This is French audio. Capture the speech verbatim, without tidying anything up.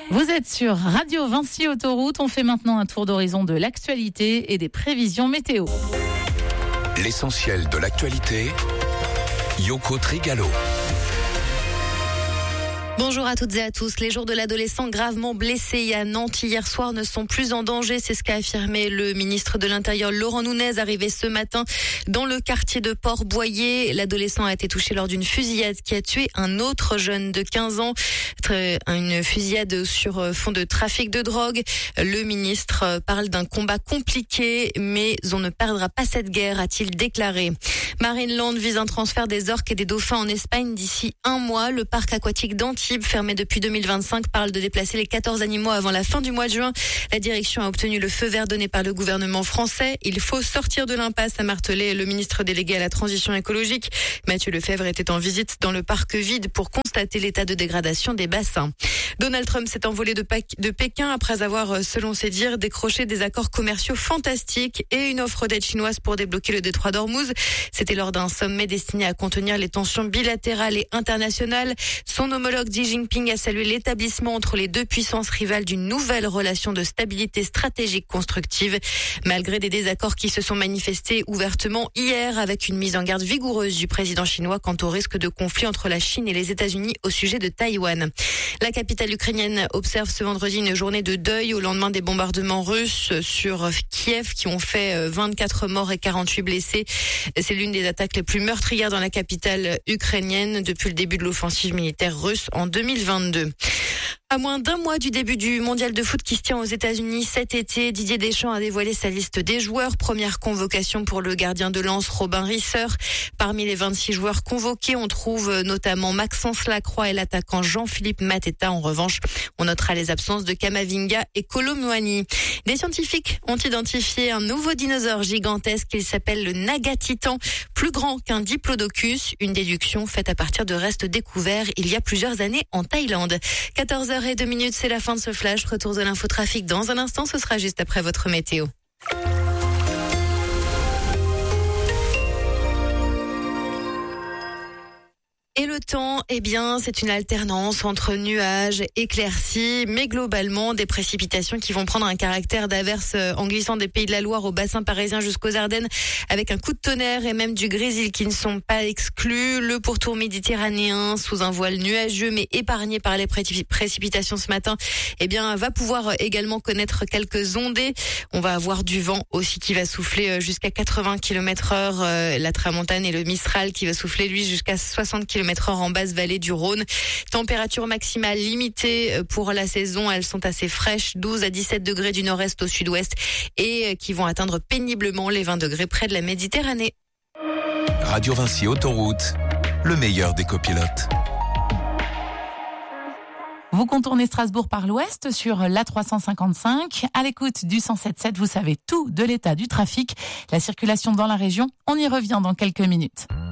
Vous êtes sur Radio Vinci Autoroute. On fait maintenant un tour d'horizon de l'actualité et des prévisions météo. L'essentiel de l'actualité, Yoko Trigalo. Bonjour à toutes et à tous. Les jours de l'adolescent gravement blessé à Nantes hier soir ne sont plus en danger. C'est ce qu'a affirmé le ministre de l'Intérieur Laurent Nunez, arrivé ce matin dans le quartier de Port-Boyer. L'adolescent a été touché lors d'une fusillade qui a tué un autre jeune de quinze ans. Une fusillade sur fond de trafic de drogue. Le ministre parle d'un combat compliqué, mais on ne perdra pas cette guerre, a-t-il déclaré. Marineland vise un transfert des orques et des dauphins en Espagne d'ici un mois. Le parc aquatique d'Antibes, fermé depuis deux mille vingt-cinq, parle de déplacer les quatorze animaux avant la fin du mois de juin. La direction a obtenu le feu vert donné par le gouvernement français. Il faut sortir de l'impasse, a martelé le ministre délégué à la transition écologique. Mathieu Lefebvre était en visite dans le parc vide pour constater l'état de dégradation des bassins. Donald Trump s'est envolé de, pa- de Pékin après avoir, selon ses dires, décroché des accords commerciaux fantastiques et une offre d'aide chinoise pour débloquer le détroit d'Ormuz. C'était lors d'un sommet destiné à contenir les tensions bilatérales et internationales. Son homologue Xi Jinping a salué l'établissement entre les deux puissances rivales d'une nouvelle relation de stabilité stratégique constructive, malgré des désaccords qui se sont manifestés ouvertement hier avec une mise en garde vigoureuse du président chinois quant au risque de conflit entre la Chine et les États-Unis au sujet de Taïwan. La capitale ukrainienne observe ce vendredi une journée de deuil au lendemain des bombardements russes sur Kiev qui ont fait vingt-quatre morts et quarante-huit blessés. C'est l'une des attaques les plus meurtrières dans la capitale ukrainienne depuis le début de l'offensive militaire russe en deux mille vingt-deux. À moins d'un mois du début du mondial de foot qui se tient aux États-Unis cet été, Didier Deschamps a dévoilé sa liste des joueurs. Première convocation pour le gardien de Lens, Robin Risser. Parmi les vingt-six joueurs convoqués, on trouve notamment Maxence Lacroix et l'attaquant Jean-Philippe Mateta. En revanche, on notera les absences de Kamavinga et Kolo Muani. Des scientifiques ont identifié un nouveau dinosaure gigantesque. Il s'appelle le Nagatitan, plus grand qu'un diplodocus. Une déduction faite à partir de restes découverts il y a plusieurs années en Thaïlande. quatorze heures zéro deux minutes, c'est la fin de ce flash. Retour de l'infotrafic dans un instant, ce sera juste après votre météo. Et le temps, eh bien, c'est une alternance entre nuages, éclaircies, mais globalement des précipitations qui vont prendre un caractère d'averse en glissant des Pays de la Loire au bassin parisien jusqu'aux Ardennes, avec un coup de tonnerre et même du grésil qui ne sont pas exclus. Le pourtour méditerranéen, sous un voile nuageux mais épargné par les précipitations ce matin, eh bien, va pouvoir également connaître quelques ondées. On va avoir du vent aussi qui va souffler jusqu'à quatre-vingts kilomètres heure, la tramontane et le Mistral qui va souffler lui jusqu'à soixante kilomètres heure en basse vallée du Rhône. Température maximale limitée pour la saison. Elles sont assez fraîches, douze à dix-sept degrés du nord-est au sud-ouest et qui vont atteindre péniblement les vingt degrés près de la Méditerranée. Radio Vinci Autoroute, le meilleur des copilotes. Vous contournez Strasbourg par l'ouest sur l'A trois cent cinquante-cinq. À l'écoute du cent sept sept, vous savez tout de l'état du trafic, la circulation dans la région. On y revient dans quelques minutes.